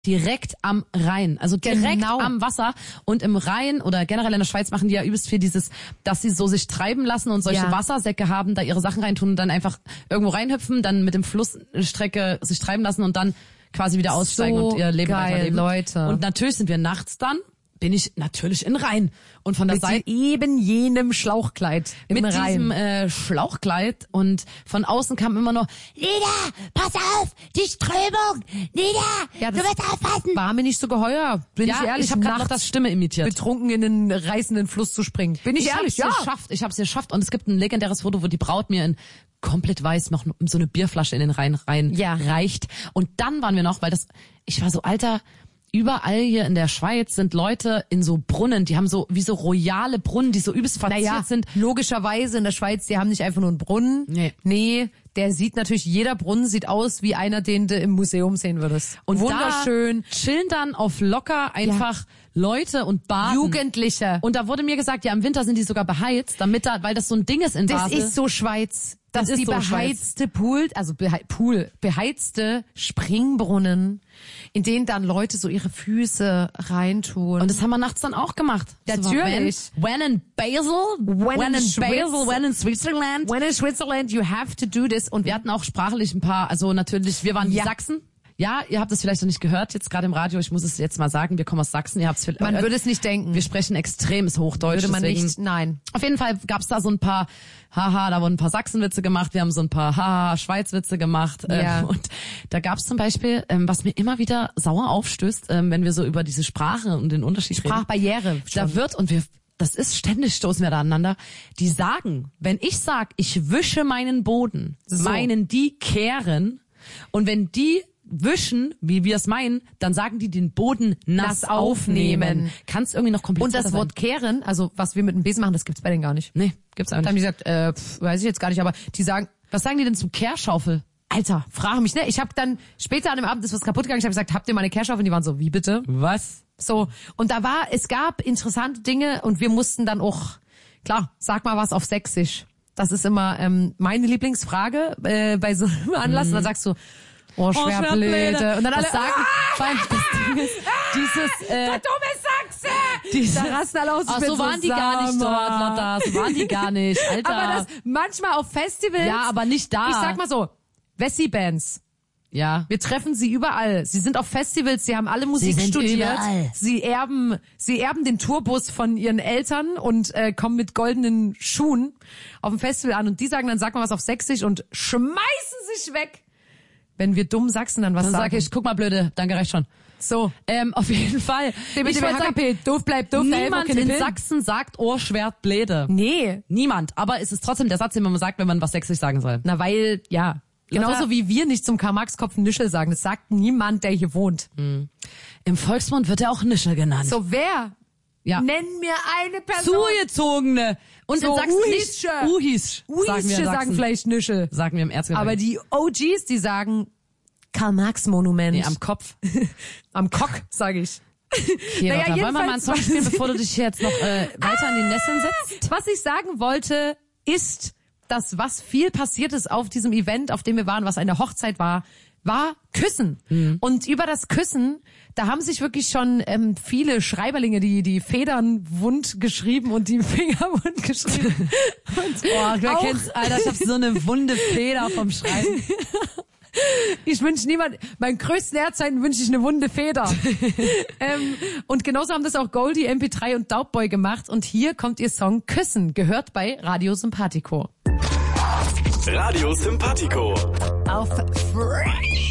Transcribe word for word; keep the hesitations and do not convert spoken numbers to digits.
direkt am Rhein, also direkt Genau. am Wasser. Und im Rhein oder generell in der Schweiz machen die ja übelst viel dieses, dass sie so sich treiben lassen und solche Ja. Wassersäcke haben, da ihre Sachen reintun und dann einfach irgendwo reinhüpfen, dann mit dem Flussstrecke sich treiben lassen und dann quasi wieder aussteigen So und ihr Leben geil, weiterleben. Leute. Und natürlich sind wir nachts dann, bin ich natürlich in Rhein. Und von der Mit Seite eben jenem Schlauchkleid im mit Rhein. diesem äh, Schlauchkleid und von außen kam immer nur, Nida, pass auf, die Strömung, Nida, Ja, du das musst aufpassen. war mir nicht so geheuer. Bin Ja, ich ehrlich, ich habe gerade noch nachts das Stimme imitiert. betrunken in den reißenden Fluss zu springen. Bin ich, Ich ehrlich, hab's ja. geschafft, ich hab's geschafft. Und es gibt ein legendäres Foto, wo die Braut mir in komplett weiß noch so eine Bierflasche in den Rhein rein Ja. reicht. Und dann waren wir noch, weil das, ich war so, Alter, überall hier in der Schweiz sind Leute in so Brunnen, die haben so wie so royale Brunnen, die so übelst verziert Naja, sind. logischerweise in der Schweiz, die haben nicht einfach nur einen Brunnen. Nee. Nee, der sieht natürlich, jeder Brunnen sieht aus wie einer, den du im Museum sehen würdest. Und wunderschön. Da chillen dann auf locker einfach Leute und baden. Jugendliche. Und da wurde mir gesagt, ja, im Winter sind die sogar beheizt, damit da, weil das so ein Ding ist in Das Basel. ist so Schweiz. Das, Das ist ist die so beheizte Pool, also behe Pool, beheizte Springbrunnen, in denen dann Leute so ihre Füße reintun. Und das haben wir nachts dann auch gemacht. Natürlich. So, when, when in Basel, When when, in in Schweiz. Basel, when in Switzerland. When in Switzerland, you have to do this. Und Wir hatten auch sprachlich ein paar, also natürlich, wir waren Ja. die Sachsen. Ja, ihr habt es vielleicht noch nicht gehört, jetzt gerade im Radio, ich muss es jetzt mal sagen, wir kommen aus Sachsen, ihr habt es vielleicht man würde es nicht denken. wir sprechen extremes Hochdeutsch. Würde man deswegen, nicht, nein. Auf jeden Fall gab's da so ein paar, haha, da wurden ein paar Sachsenwitze gemacht, wir haben so ein paar, haha, Schweizwitze gemacht. Ja. Ähm, und da gab's zum Beispiel, ähm, was mir immer wieder sauer aufstößt, ähm, wenn wir so über diese Sprache und den Unterschied reden. Sprachbarriere. Da wird, und wir, das ist ständig, stoßen wir da aneinander, die sagen, wenn ich sag, ich wische meinen Boden, So. meinen die kehren, und wenn die wischen, wie wir es meinen, dann sagen die den Boden nass, Nass aufnehmen. aufnehmen. Kannst irgendwie noch Und komplizierter das Wort kehren, also was wir mit dem Besen machen, das gibt's bei denen gar nicht. sein. Nee, gibt's Da einfach haben nicht. die gesagt, äh, pff, weiß ich jetzt gar nicht, aber die sagen, Was sagen die denn zum Kehrschaufel? Alter, frage mich, ne? Ich habe dann, später an dem Abend ist was kaputt gegangen, ich habe gesagt, habt ihr meine Kehrschaufel? Und die waren so, wie bitte? Was? So, und da war, es gab interessante Dinge und wir mussten dann auch, klar, sag mal was auf Sächsisch. Das ist immer ähm, meine Lieblingsfrage äh, bei so einem Anlass. Und dann sagst du, oh, schwer schwer blöde. blöde. Und dann alle Das sagen, ah, vor allem das Ding ist, dieses, äh, der dumme Sachse! dieses, Da rasten alle aus. ach, ich bin so waren die gar nicht sauer. dort, Lotta, so waren die gar nicht, Alter. Aber das manchmal auf Festivals. ja, aber nicht da. Ich sag mal so, Wessi-Bands. ja. Wir treffen sie überall. Sie sind auf Festivals, sie haben alle Musik sind studiert. überall. Sie erben, sie erben den Tourbus von ihren Eltern und äh, kommen mit goldenen Schuhen auf dem Festival an. Und die sagen dann, sag mal was auf Sächsisch und schmeißen sich weg. Wenn wir dumm Sachsen dann was Dann sagen. sage ich, guck mal, blöde, danke, reicht schon. so. Ähm, auf jeden Fall. Ich Ich wollte sagen, doof bleibt doof. niemand in Sachsen sagt Ohrschwert bläde. Nee. Niemand. Aber es ist trotzdem der Satz, den man sagt, wenn man was Sächsisch sagen soll. Na, weil, ja. Genauso wie wir nicht zum Karl-Marx-Kopf Nischel sagen. Das sagt niemand, der hier wohnt. Im Volksmund wird er auch Nischel genannt. So, wer? ja. Nenn mir eine Person. Zugezogene. Und So, in Sachsen Uhische. nicht Uhisch. Sagen wir, in Uhische sagen Sachsen. vielleicht Nischel. Sagen wir im Erzgebirge. Aber die O Gs, die sagen Karl-Marx-Monument. nee, am Kopf. Am Kock, sage ich. Okay, Naja, Lotta, wollen wir mal einen jedenfalls- Song spielen, bevor du dich hier jetzt noch äh, weiter in die Nesseln setzt? Was ich sagen wollte, ist, dass was viel passiert ist auf diesem Event, auf dem wir waren, was eine Hochzeit war, war Küssen. Mhm. Und über das Küssen, da haben sich wirklich schon ähm, viele Schreiberlinge die die Federn wund geschrieben und die Finger wund geschrieben. Und Boah, wer auch- kennt's, Alter, ich hab so eine wunde Feder vom Schreiben. Ich wünsche niemand, meinen größten Ehrzeiten wünsche ich eine wunde Feder. ähm, und genauso haben das auch Goldie, M P drei und Daubboy gemacht. Und hier kommt ihr Song Küssen, gehört bei Radio Sympathico. Radio Sympathico. Auf Fresh.